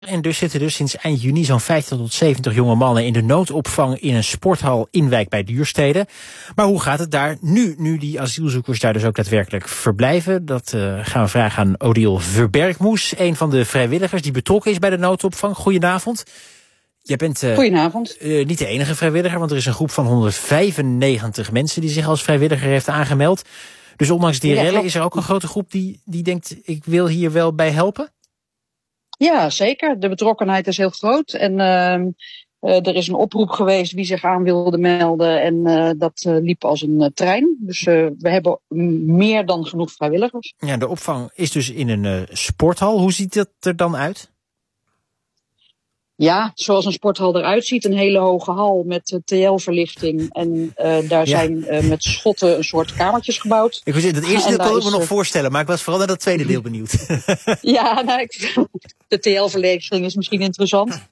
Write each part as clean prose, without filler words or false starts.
En dus zitten dus sinds eind juni zo'n 50 tot 70 jonge mannen in de noodopvang in een sporthal in Wijk bij Duurstede. Maar hoe gaat het daar nu die asielzoekers daar dus ook daadwerkelijk verblijven? Dat gaan we vragen aan Odile Verbergmoes, een van de vrijwilligers die betrokken is bij de noodopvang. Goedenavond. Jij bent Goedenavond. Niet de enige vrijwilliger, want er is een groep van 195 mensen die zich als vrijwilliger heeft aangemeld. Dus ondanks die rellen is er ook een grote groep die denkt, ik wil hier wel bij helpen? Ja, zeker. De betrokkenheid is heel groot. En er is een oproep geweest wie zich aan wilde melden. En dat liep als een trein. Dus we hebben meer dan genoeg vrijwilligers. Ja, de opvang is dus in een sporthal. Hoe ziet dat er dan uit? Ja, zoals een sporthal eruit ziet. Een hele hoge hal met TL-verlichting. En daar zijn met schotten een soort kamertjes gebouwd. Ik weet, dat eerste deel kon ik me nog voorstellen, maar ik was vooral naar dat tweede deel benieuwd. Ja, nou, de TL-verlichting is misschien interessant.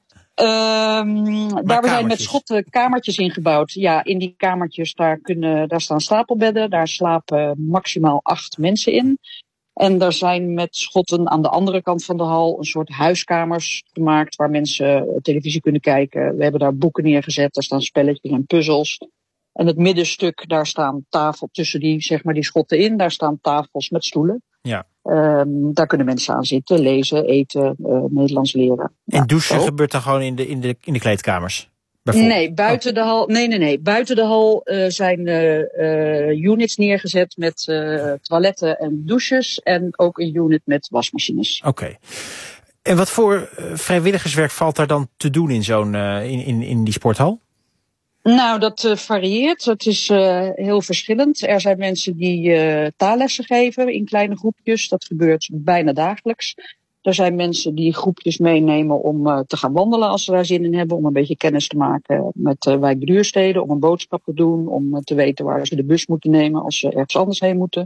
Daar zijn met schotten kamertjes ingebouwd. Ja, in die kamertjes daar staan stapelbedden. Daar slapen maximaal 8 mensen in. En daar zijn met schotten aan de andere kant van de hal een soort huiskamers gemaakt waar mensen televisie kunnen kijken. We hebben daar boeken neergezet, daar staan spelletjes en puzzels. En het middenstuk, daar staan tafels tussen die schotten in. Daar staan tafels met stoelen. Ja. Daar kunnen mensen aan zitten, lezen, eten, Nederlands leren. En douchen gebeurt dan gewoon in de kleedkamers? Nee, buiten de hal. Nee. Buiten de hal zijn units neergezet met toiletten en douches. En ook een unit met wasmachines. Oké. En wat voor vrijwilligerswerk valt daar dan te doen in zo'n in die sporthal? Nou, dat varieert. Het is heel verschillend. Er zijn mensen die taallessen geven in kleine groepjes. Dat gebeurt bijna dagelijks. Er zijn mensen die groepjes meenemen om te gaan wandelen als ze daar zin in hebben. Om een beetje kennis te maken met Wijk Duurstede. Om een boodschap te doen. Om te weten waar ze de bus moeten nemen als ze ergens anders heen moeten.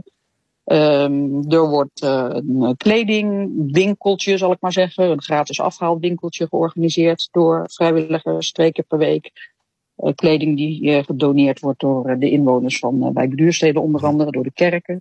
Er wordt een kledingwinkeltje, zal ik maar zeggen. Een gratis afhaalwinkeltje georganiseerd door vrijwilligers 2 keer per week. Kleding die gedoneerd wordt door de inwoners van Wijk Duurstede, onder andere door de kerken.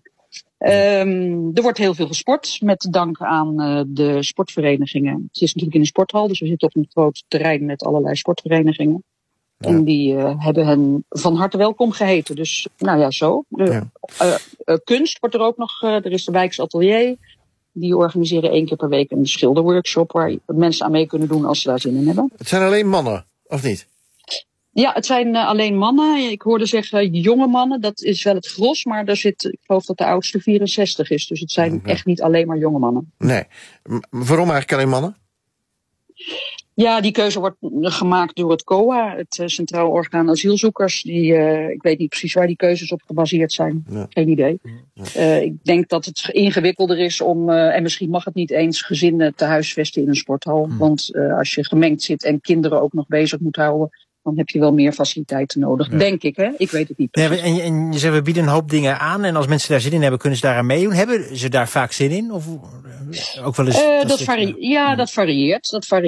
Er wordt heel veel gesport, met dank aan de sportverenigingen. Het is natuurlijk in een sporthal, dus we zitten op een groot terrein met allerlei sportverenigingen. Ja. En die hebben hen van harte welkom geheten. Dus nou ja, zo. Kunst wordt er ook nog, er is de Wijks Atelier. Die organiseren 1 keer per week een schilderworkshop waar mensen aan mee kunnen doen als ze daar zin in hebben. Het zijn alleen mannen, of niet? Ja, het zijn alleen mannen. Ik hoorde zeggen jonge mannen, dat is wel het gros. Maar ik geloof dat de oudste 64 is. Dus het zijn echt niet alleen maar jonge mannen. Nee. Waarom eigenlijk alleen mannen? Ja, die keuze wordt gemaakt door het COA, het Centraal Orgaan Asielzoekers. Ik weet niet precies waar die keuzes op gebaseerd zijn. Ja. Geen idee. Ja. Ik denk dat het ingewikkelder is om, en misschien mag het niet eens, gezinnen te huisvesten in een sporthal. Want als je gemengd zit en kinderen ook nog bezig moet houden, dan heb je wel meer faciliteiten nodig, denk ik. Hè? Ik weet het niet precies. Ja, en je zegt, we bieden een hoop dingen aan. En als mensen daar zin in hebben, kunnen ze daaraan meedoen. Hebben ze daar vaak zin in? Of ook wel eens? Dat varieert.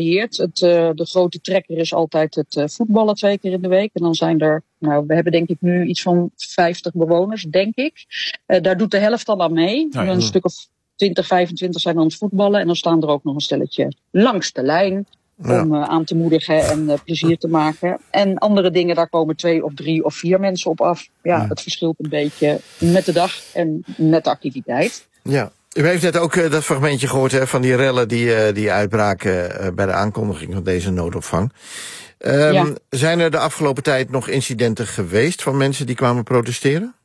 De grote trekker is altijd het voetballen 2 keer in de week. En dan zijn er, we hebben denk ik nu iets van 50 bewoners, denk ik. Daar doet de helft al aan mee. Een stuk of 20, 25 zijn aan het voetballen. En dan staan er ook nog een stelletje langs de lijn. Om aan te moedigen en plezier te maken. En andere dingen, daar komen 2 of 3 of 4 mensen op af. Ja, het verschilt een beetje met de dag en met de activiteit. Ja, u heeft net ook dat fragmentje gehoord van die rellen die uitbraken bij de aankondiging van deze noodopvang. Zijn er de afgelopen tijd nog incidenten geweest van mensen die kwamen protesteren?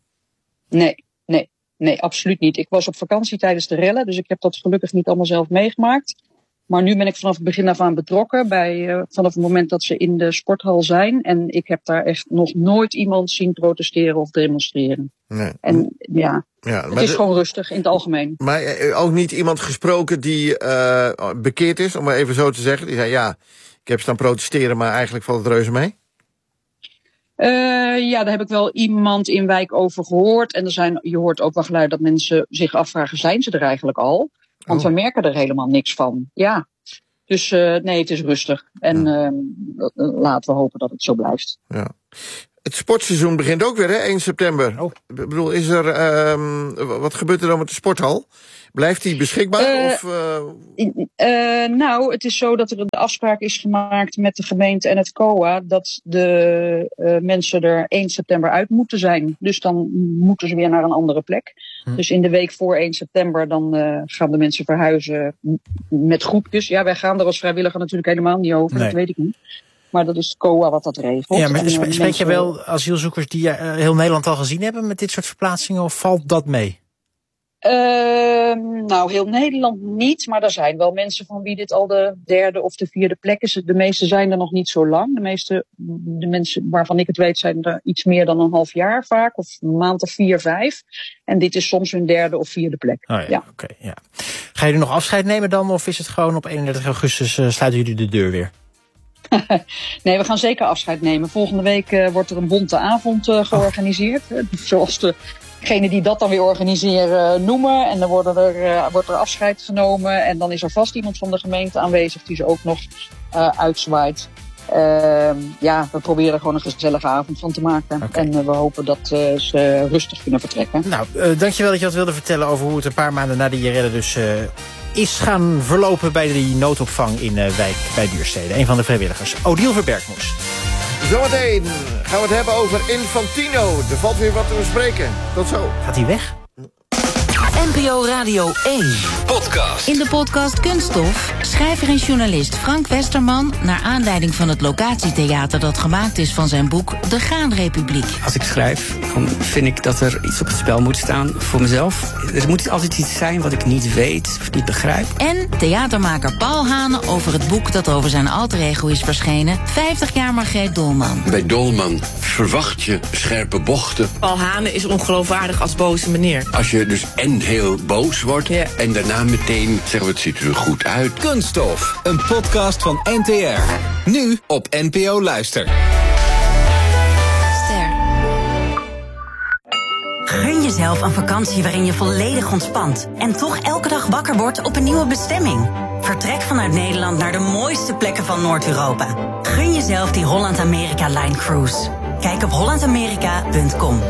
Nee, absoluut niet. Ik was op vakantie tijdens de rellen, dus ik heb dat gelukkig niet allemaal zelf meegemaakt. Maar nu ben ik vanaf het begin af aan betrokken, vanaf het moment dat ze in de sporthal zijn. En ik heb daar echt nog nooit iemand zien protesteren of demonstreren. Nee. En het is gewoon rustig in het algemeen. Maar ook niet iemand gesproken die bekeerd is, om maar even zo te zeggen. Die zei, ik heb staan protesteren, maar eigenlijk valt het reuze mee. Daar heb ik wel iemand in Wijk over gehoord. En je hoort ook wel geluid dat mensen zich afvragen, zijn ze er eigenlijk al? Want we merken er helemaal niks van. Ja. Dus nee, het is rustig. En laten we hopen dat het zo blijft. Ja. Het sportseizoen begint ook weer, hè? 1 september. Oh. Ik bedoel, wat gebeurt er dan met de sporthal? Blijft die beschikbaar? Nou, het is zo dat er een afspraak is gemaakt met de gemeente en het COA dat de mensen er 1 september uit moeten zijn. Dus dan moeten ze weer naar een andere plek. Dus in de week voor 1 september dan gaan de mensen verhuizen met groepjes. Ja, wij gaan er als vrijwilliger natuurlijk helemaal niet over, dat weet ik niet. Maar dat is het COA wat dat regelt. Ja, maar spreek je wel asielzoekers die heel Nederland al gezien hebben met dit soort verplaatsingen, of valt dat mee? Nou, heel Nederland niet, maar er zijn wel mensen van wie dit al de 3e of de 4e plek is. De meeste zijn er nog niet zo lang. De mensen waarvan ik het weet zijn er iets meer dan een half jaar vaak, of een maand of 4, 5. En dit is soms hun 3e of 4e plek. Oh ja. Oké. Ga je er nog afscheid nemen dan, of is het gewoon op 31 augustus sluiten jullie de deur weer? Nee, we gaan zeker afscheid nemen. Volgende week wordt er een bonte avond georganiseerd. Zoals degenen die dat dan weer organiseren noemen. En dan wordt er afscheid genomen. En dan is er vast iemand van de gemeente aanwezig die ze ook nog uitzwaait. We proberen er gewoon een gezellige avond van te maken. Okay. En we hopen dat ze rustig kunnen vertrekken. Nou, dankjewel dat je wat wilde vertellen over hoe het een paar maanden na die redden dus is gaan verlopen bij die noodopvang in wijk bij Duurstede. Een van de vrijwilligers, Odile Verbergmoes. Zometeen gaan we het hebben over Infantino. Er valt weer wat te bespreken. Tot zo. Gaat hij weg? NPO Radio 1 podcast. In de podcast Kunststof schrijver en journalist Frank Westerman naar aanleiding van het locatietheater dat gemaakt is van zijn boek De Graanrepubliek. Als ik schrijf, dan vind ik dat er iets op het spel moet staan voor mezelf. Er moet altijd iets zijn wat ik niet weet of niet begrijp. En theatermaker Paul Hane over het boek dat over zijn alter ego is verschenen, 50 jaar Margreet Dolman. Bij Dolman verwacht je scherpe bochten. Paul Hane is ongeloofwaardig als boze meneer. Als je dus heel boos wordt en daarna meteen zeggen we het ziet er goed uit. Kunststof, een podcast van NTR. Nu op NPO Luister. Ster. Gun jezelf een vakantie waarin je volledig ontspant en toch elke dag wakker wordt op een nieuwe bestemming. Vertrek vanuit Nederland naar de mooiste plekken van Noord-Europa. Gun jezelf die Holland-Amerika-Line Cruise. Kijk op hollandamerika.com.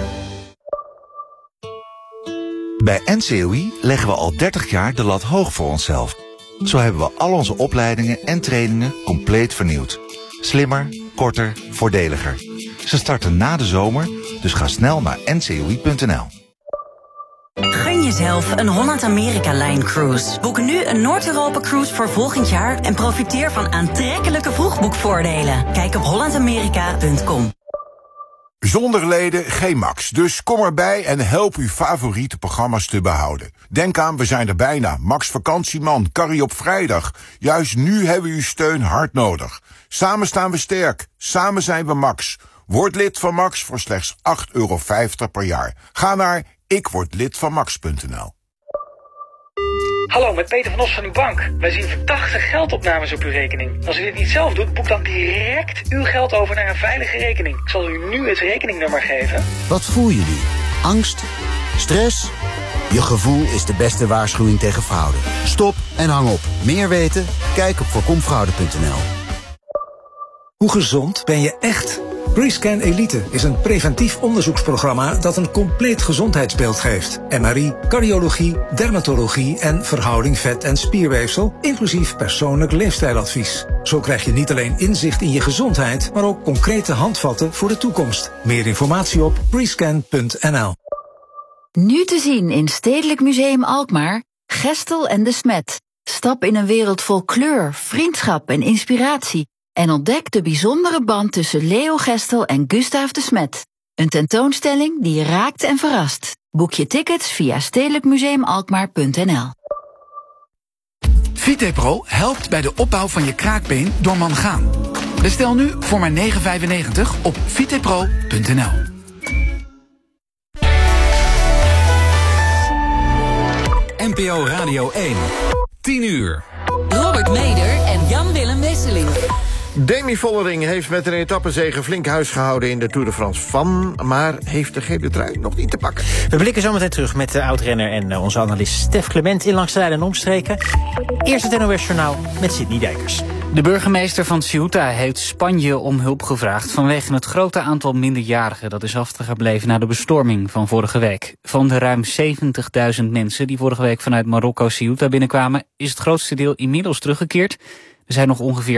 Bij NCOI leggen we al 30 jaar de lat hoog voor onszelf. Zo hebben we al onze opleidingen en trainingen compleet vernieuwd. Slimmer, korter, voordeliger. Ze starten na de zomer, dus ga snel naar ncoi.nl. Gun jezelf een Holland-Amerika-Line Cruise. Boek nu een Noord-Europa-cruise voor volgend jaar en profiteer van aantrekkelijke vroegboekvoordelen. Kijk op hollandamerika.com. Zonder leden geen Max, dus kom erbij en help uw favoriete programma's te behouden. Denk aan, we zijn er bijna. Max Vakantieman, Carrie op vrijdag. Juist nu hebben we uw steun hard nodig. Samen staan we sterk, samen zijn we Max. Word lid van Max voor slechts €8,50 per jaar. Ga naar ikwordlidvanmax.nl. Hallo, met Peter van Os van uw bank. Wij zien verdachte geldopnames op uw rekening. Als u dit niet zelf doet, boek dan direct uw geld over naar een veilige rekening. Ik zal u nu het rekeningnummer geven. Wat voel je nu? Angst? Stress? Je gevoel is de beste waarschuwing tegen fraude. Stop en hang op. Meer weten? Kijk op voorkomfraude.nl. Hoe gezond ben je echt? PreScan Elite is een preventief onderzoeksprogramma dat een compleet gezondheidsbeeld geeft. MRI, cardiologie, dermatologie en verhouding vet- en spierweefsel, inclusief persoonlijk leefstijladvies. Zo krijg je niet alleen inzicht in je gezondheid, maar ook concrete handvatten voor de toekomst. Meer informatie op prescan.nl. Nu te zien in Stedelijk Museum Alkmaar, Gestel en de Smet. Stap in een wereld vol kleur, vriendschap en inspiratie. En ontdek de bijzondere band tussen Leo Gestel en Gustaaf de Smet. Een tentoonstelling die je raakt en verrast. Boek je tickets via stedelijkmuseumalkmaar.nl. VitePro helpt bij de opbouw van je kraakbeen door mangaan. Bestel nu voor maar €9,95 op vitepro.nl. NPO Radio 1. 10 uur. Robert Meder en Jan-Willem Wesseling. Demi Vollering heeft met een etappezege flink huis gehouden in de Tour de France van, maar heeft de gele trui nog niet te pakken. We blikken zo meteen terug met de oud-renner en onze analist Stef Clement in Langs de Lijn en Omstreken. Eerst het NOS Journaal met Sidney Dijkers. De burgemeester van Ceuta heeft Spanje om hulp gevraagd vanwege het grote aantal minderjarigen dat is achtergebleven na de bestorming van vorige week. Van de ruim 70.000 mensen die vorige week vanuit Marokko Ceuta binnenkwamen, is het grootste deel inmiddels teruggekeerd. Er zijn nog ongeveer